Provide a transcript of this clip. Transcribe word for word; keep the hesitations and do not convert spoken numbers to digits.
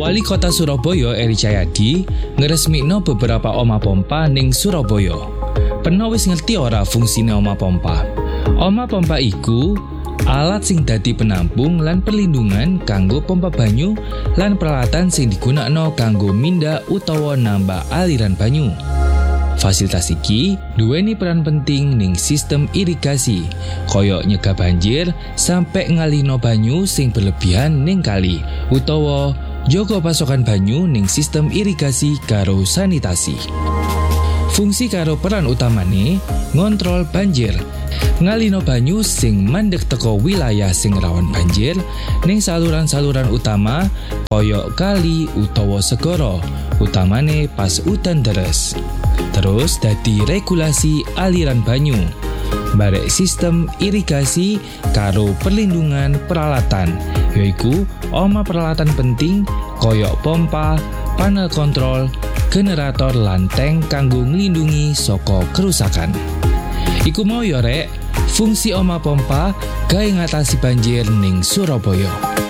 Wali Kota Surabaya Eri Cahyadi ngresmikno beberapa oma pompa ning Surabaya. Peno wis ngerti ora fungsine oma pompa? Oma pompa iku alat sing dadi penampung lan perlindungan kanggo pompa banyu lan peralatan sing digunakno kanggo minda utawa nambah aliran banyu. Fasilitas iki duweni peran penting ning sistem irigasi, koyok nyegah banjir sampai ngalihno banyu sing berlebihan ning kali, utawa jaga pasokan banyu ning sistem irigasi karo sanitasi. Fungsi karo peran utamane ngontrol banjir, ngalihno banyu sing mandek teko wilayah sing rawan banjir ning saluran-saluran utama koyok kali utawa segara, utamane pas udan deres. Terus dadi regulasi aliran banyu, barek sistem irigasi karo perlindungan peralatan, yaiku oma peralatan penting koyok pompa, panel kontrol, generator lan tank kanggo nglindungi saka kerusakan. Iku mau yo rek, fungsi oma pompa gawe ngatasi banjir ning Surabaya.